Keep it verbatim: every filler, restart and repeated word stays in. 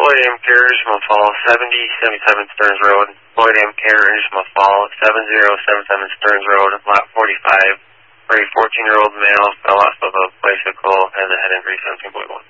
Lloyd M. Carriage, Mafall, seventy seventy-seven Stearns Road. Lloyd M. Carriage, Mafall, seventy seventy-seven Stearns Road, lot forty-five, where a fourteen-year-old male fell off of a bicycle and had a head injury, seventeen point one.